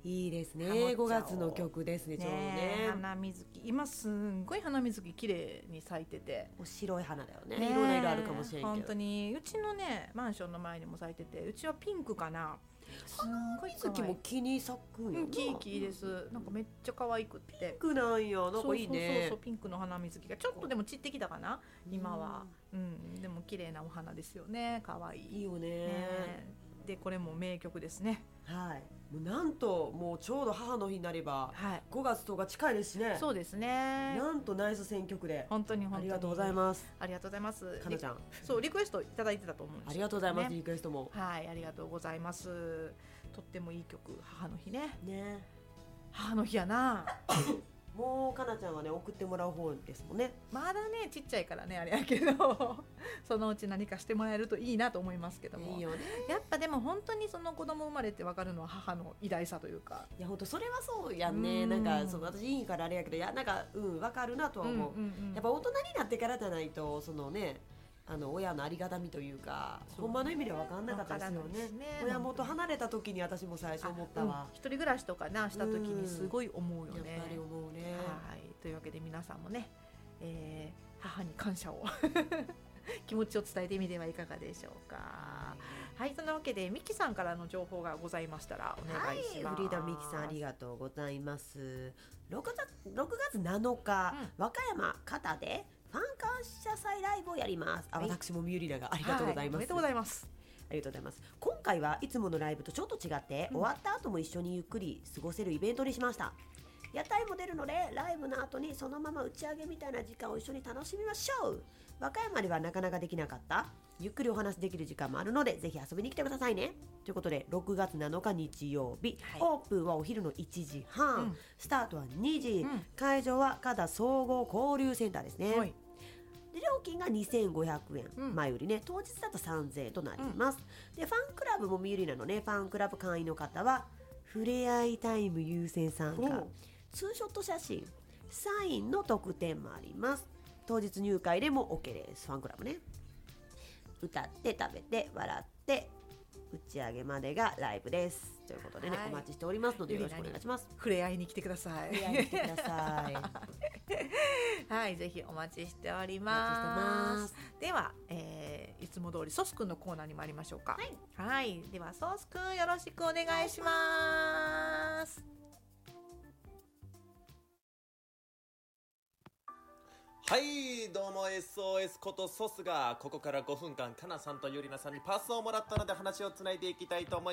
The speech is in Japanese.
いいですね。 ハモっちゃおう 5月の曲ですね。ちょうどね。 花水木、今すんごい花水木綺麗に咲いてて、 白い花だよね。 ね、 いろんな色あるかもしれんけど、 本当にうちのねマンションの前にも咲いてて、うちはピンクかな。すんごい可愛い。 水木も木に咲くんよな。 キーキーです。なんかめっちゃ可愛くって。 ピンクなんや。なんかいいね。 そうピンクの花水木がちょっとでも散ってきたかな今は。でも綺麗なお花ですよね。可愛い。 いいよね。 でこれも名曲ですね。 はい。もうなんともうちょうど母の日になれば、 はい、 5月10日近いですしね。 そうですね。 なんとナイス選曲で本当にありがとうございます。 ありがとうございます。 かなちゃん、 そうリクエストいただいてたと思うんですよ、ね、 ありがとうございます。リクエストもはいありがとうございます。とってもいい曲、母の日ね。 ね。 母の日やな。 もうかなちゃんはね送ってもらう方ですもんね。 まだねちっちゃいからねあれやけどそのうち何かしてもらえるといいなと思いますけども。 いいよね。 やっぱでも本当にその子供生まれて分かるのは母の偉大さというか。 いや本当それはそうやんね。なんかそう私いいからあれやけど、いやなんか分かるなとは思う。やっぱ大人になってからじゃないとそのね親のありがたみというか、ほんまの意味では分かんなかったですよね。親元離れた時に私も最初思ったわ。 一人暮らしとかなした時にすごい思うよね。 やっぱり思うね。 はい、というわけで皆さんもね、母に感謝を気持ちを伝えてみてはいかがでしょうか。はい、そんなわけでミキさんからの情報がございましたらお願いします。 はい、フリーダムミキさんありがとうございます。6月7日、和歌山方でファン感謝祭ライブをやります。私もミュリナがありがとうございます。 おめでとうございます。 ありがとうございます。今回はいつものライブとちょっと違って、終わった後も一緒にゆっくり過ごせるイベントにしました。屋台も出るのでライブの後にそのまま打ち上げみたいな時間を一緒に楽しみましょう。和歌山ではなかなかできなかったゆっくりお話できる時間もあるのでぜひ遊びに来てくださいね。ということで6月7日日曜日、オープンはお昼の1時半、スタートは2時、会場は加田総合交流センターですね。で料金が2500円、前売りね、当日だと3000円となります。でファンクラブも身売りなので、ファンクラブ会員の方はふれあいタイム優先参加、ツーショット写真、サインの特典もあります。当日入会でも OK です。ファンクラブね。歌って食べて笑って打ち上げまでがライブですということでね、お待ちしておりますのでよろしくお願いします。 触れ合いに来てください。 触れ合いに来てくださいはい、ぜひお待ちしております。では、いつも通りソスくんのコーナーに参りましょうか。はい、ではソスくんよろしくお願いします。 はい、どうも SOS ことソスがここから5分間かなさんとゆりなさんにパスをもらったので話をつないでいきたいと思います。